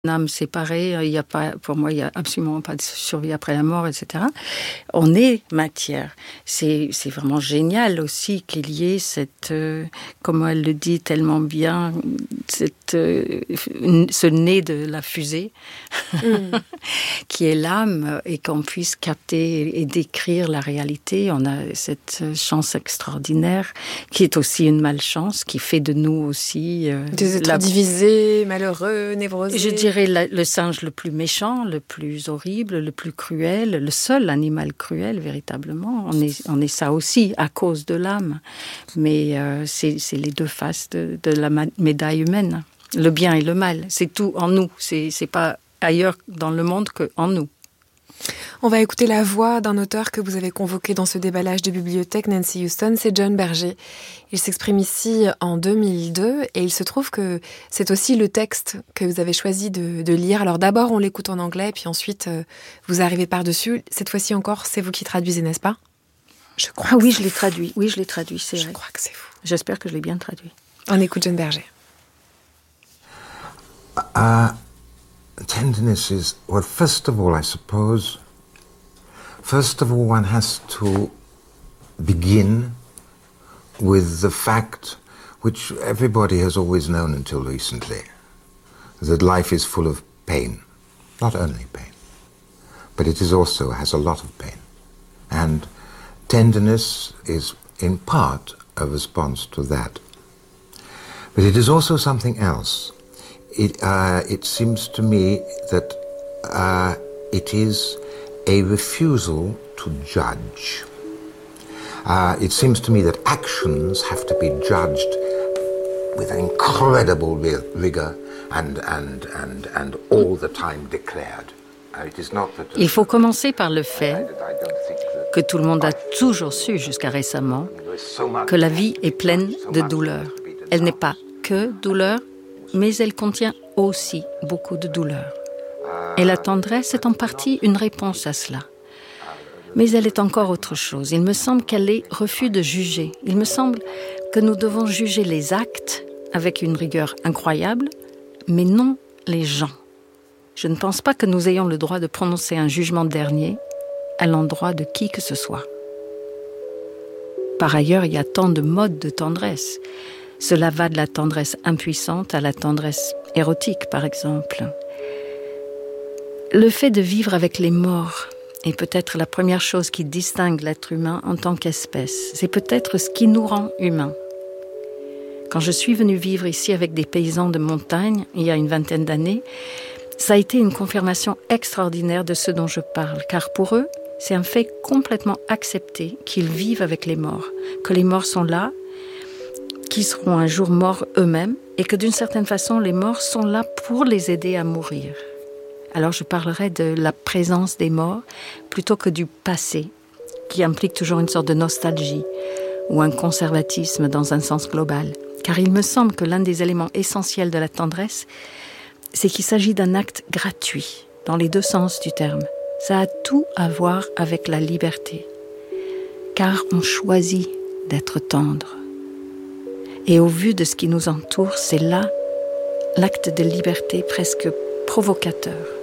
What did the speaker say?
âme séparée, il y a pas, pour moi, il n'y a absolument pas de survie après la mort, etc. On est matière. C'est vraiment génial aussi qu'il y ait cette, comment elle le dit tellement bien, ce nez de la fusée, qui est l'âme, et qu'on puisse capter et décrire la réalité. On a cette chance extraordinaire, qui est aussi une malchance, qui fait de nous aussi... des êtres divisés, malheureux, névrosés. Je dirais le singe le plus méchant, le plus horrible, le plus cruel, le seul animal cruel, véritablement. On est ça aussi, à cause de l'âme. Mais c'est les deux faces de la médaille humaine. Le bien et le mal, c'est tout en nous. C'est pas ailleurs dans le monde qu'en nous. On va écouter la voix d'un auteur que vous avez convoqué dans ce déballage de bibliothèque, Nancy Houston, c'est John Berger. Il s'exprime ici en 2002 et il se trouve que c'est aussi le texte que vous avez choisi de lire. Alors d'abord on l'écoute en anglais, puis ensuite vous arrivez par-dessus. Cette fois-ci encore, c'est vous qui traduisez, n'est-ce pas? Je crois. Ah oui, je l'ai traduit. Oui, je l'ai traduit, c'est vrai. Je crois que c'est vous. J'espère que je l'ai bien traduit. On écoute John Berger. Tenderness is, well, first of all, I suppose, one has to begin with the fact which everybody has always known until recently, that life is full of pain. Not only pain, but it is also has a lot of pain. And tenderness is in part a response to that. But it is also something else. It seems to me that it is a refusal to judge. It seems to me that actions have to be judged with incredible rigor and all the time declared. Il faut commencer par le fait que tout le monde a toujours su jusqu'à récemment que la vie est pleine de douleur. Elle n'est pas que douleur, mais elle contient aussi beaucoup de douleur. Et la tendresse est en partie une réponse à cela. Mais elle est encore autre chose. Il me semble qu'elle est refus de juger. Il me semble que nous devons juger les actes avec une rigueur incroyable, mais non les gens. Je ne pense pas que nous ayons le droit de prononcer un jugement dernier à l'endroit de qui que ce soit. Par ailleurs, il y a tant de modes de tendresse. Cela va de la tendresse impuissante à la tendresse érotique, par exemple. Le fait de vivre avec les morts est peut-être la première chose qui distingue l'être humain en tant qu'espèce. C'est peut-être ce qui nous rend humains. Quand je suis venue vivre ici avec des paysans de montagne, il y a une vingtaine d'années, ça a été une confirmation extraordinaire de ce dont je parle, car pour eux, c'est un fait complètement accepté qu'ils vivent avec les morts, que les morts sont là, qui seront un jour morts eux-mêmes, et que d'une certaine façon, les morts sont là pour les aider à mourir. Alors je parlerai de la présence des morts plutôt que du passé, qui implique toujours une sorte de nostalgie ou un conservatisme dans un sens global. Car il me semble que l'un des éléments essentiels de la tendresse, c'est qu'il s'agit d'un acte gratuit, dans les deux sens du terme. Ça a tout à voir avec la liberté, car on choisit d'être tendre. Et au vu de ce qui nous entoure, c'est là l'acte de liberté presque provocateur.